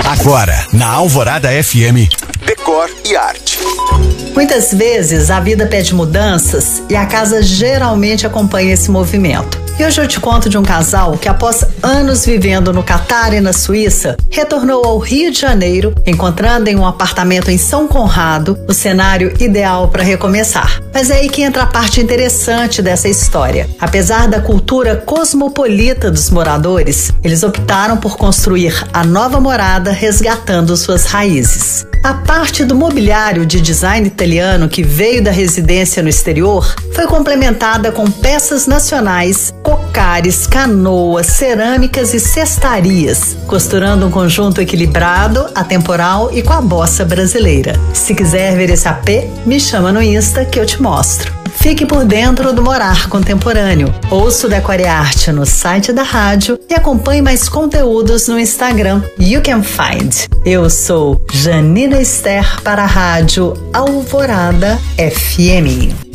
Agora, na Alvorada FM, Decor e Arte. Muitas vezes a vida pede mudanças e a casa geralmente acompanha esse movimento. E hoje eu te conto de um casal que, após anos vivendo no Catar e na Suíça, retornou ao Rio de Janeiro, encontrando em um apartamento em São Conrado o cenário ideal para recomeçar. Mas é aí que entra a parte interessante dessa história. Apesar da cultura cosmopolita dos moradores, eles optaram por construir a nova morada resgatando suas raízes. A parte do mobiliário de design italiano que veio da residência no exterior foi complementada com peças nacionais, cocares, canoas, cerâmicas e cestarias, costurando um conjunto equilibrado, atemporal e com a bossa brasileira. Se quiser ver esse AP, me chama no Insta que eu te mostro. Fique por dentro do morar contemporâneo. Ouça o Decor e Arte no site da rádio e acompanhe mais conteúdos no Instagram You Can Find. Eu sou Janina Esther para a rádio Alvorada FM.